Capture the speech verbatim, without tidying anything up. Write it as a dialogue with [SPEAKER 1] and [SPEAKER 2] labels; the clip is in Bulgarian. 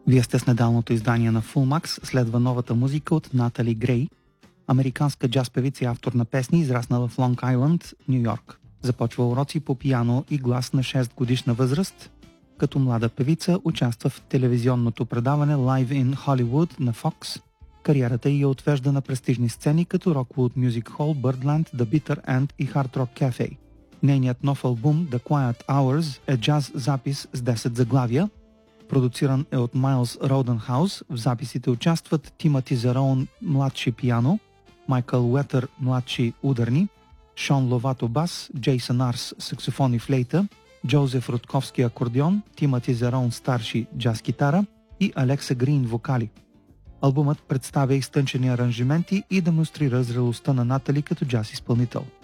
[SPEAKER 1] Вие сте с недавното издание на Full Max, следва новата музика от Натали Грей, американска джаз певица и автор на песни, израснала в Лонг Айленд, Ню Йорк. Започва уроци по пиано и глас на шест годишна възраст. Като млада певица участва в телевизионното предаване Live in Hollywood на Fox. Кариерата ѝ я отвежда на престижни сцени като Rockwood Music Hall, Birdland, The Bitter End и Hard Rock Cafe. Нейният нов албум The Quiet Hours е джаз запис с десет заглавия. Продуциран е от Майлз Роуденхаус. В записите участват Тимати Зероун, младши пиано, Майкъл Уетър, младши ударни, Шон Ловато бас, Джейсън Арс саксофон и флейта, Джозеф Рудковски акордеон, Тимати Зероун старши джаз-китара и Алекса Грин вокали. Албумът представя изтънчени аранжименти и демонстрира зрелостта на Натали като джаз изпълнител.